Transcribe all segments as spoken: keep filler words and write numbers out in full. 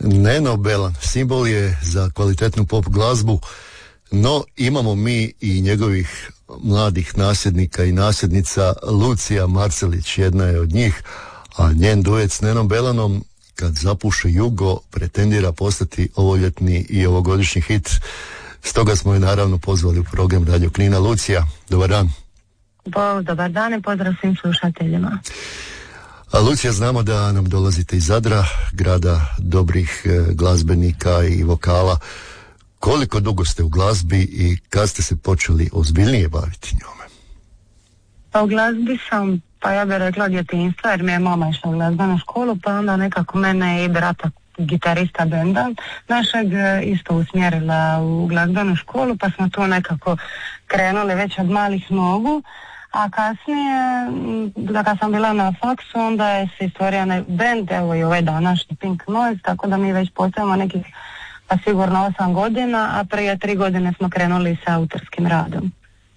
Neno Belan simbol je za kvalitetnu pop glazbu, no imamo mi i njegovih mladih nasljednika i nasljednica. Lucija Marcelić jedna je od njih, a njen duet s Nenom Belanom Kad zapuše jugo pretendira postati ovoljetni i ovogodišnji hit. Stoga smo je naravno pozvali u program Radio Knina. Lucija, dobar dan. Bo, dobar dan i pozdrav svim slušateljima. A Lucija, znamo da nam dolazite iz Zadra, grada dobrih e, glazbenika i vokala. Koliko dugo ste u glazbi i kad ste se počeli ozbiljnije baviti njome? Pa u glazbi sam, pa ja bih rekla djetinjstva, jer mi je mama išla u glazbenu školu, pa onda nekako mene i brata gitarista benda našeg isto usmjerila u glazbenu školu, pa smo tu nekako krenuli već od malih nogu. A kasnije, da kad sam bila na faksu, onda je se stvorio bend, evo i ovaj današnji Pink Noise, tako da mi već postajemo nekih, pa sigurno osam godina, a prije tri godine smo krenuli sa autorskim radom.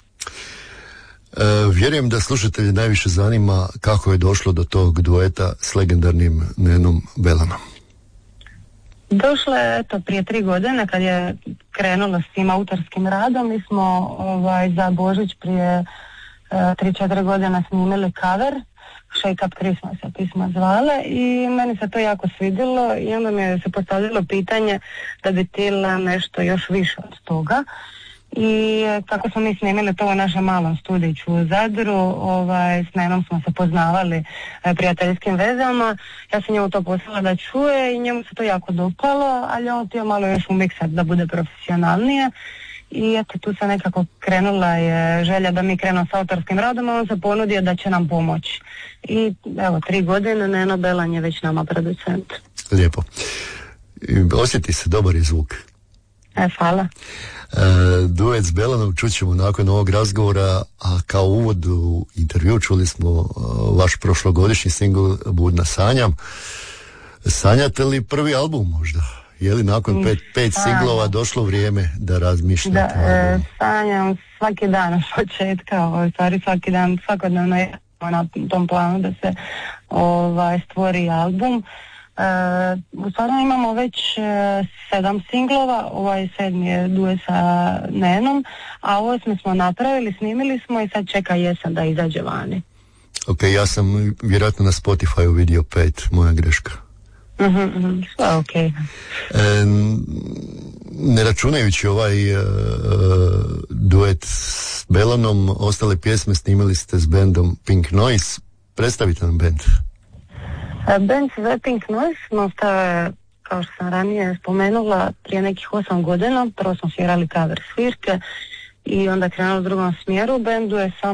E, vjerujem da slušatelje najviše zanima kako je došlo do tog dueta s legendarnim Nenom Belanom. Došlo je, eto, prije tri godine kad je krenulo s tim autorskim radom. Mi smo ovaj, za Božić prije tri četiri godine snimili cover, Shake Up Christmas se pismo zvale, i meni se to jako svidjelo i onda mi je se postavilo pitanje da bi htjela nešto još više od toga. I tako smo mi snimili to u našem malom studiću u Zadru, ovaj, s Nenom smo se poznavali e, prijateljskim vezama. Ja sam njemu to poslala da čuje i njemu se to jako dopalo, ali on htio malo još umiksati da bude profesionalnije. I eto, tu se nekako krenula je želja da mi krenemo s autorskim radom, a on se ponudio da će nam pomoći. I evo, tri godine Neno Belan je već nama producent. Lijepo. Osjeti se, dobar je zvuk. E, hvala. E, duet s Belanom čućemo nakon ovog razgovora, a kao uvod u intervju čuli smo uh, vaš prošlogodišnji singl Budna sanjam. Sanjate li prvi album možda? Je li nakon pet, pet singlova došlo vrijeme da razmišljate? Da, e, sanjam svaki dan od početka, ovaj, stvari svaki dan, svakodnevno je na tom planu da se ovaj, stvori album. E, u stvari imamo već e, sedam singlova, ovaj sedmi je duet sa Nenom, a osmi smo napravili, snimili smo i sad čeka jesen da izađe vani. Ok, ja sam vjerojatno na Spotify vidio pet, moja greška. Mhm, mhm, sve ok. E, ne računajući ovaj uh, duet s Belanom, ostale pjesme snimili ste s bendom Pink Noise. Predstavite nam bend. Band se zove Pink Noise, nastao je, kao što sam ranije spomenula, prije nekih osam godina. Prvo smo svirali cover svirke i onda krenuli u drugom smjeru. Bendu je samo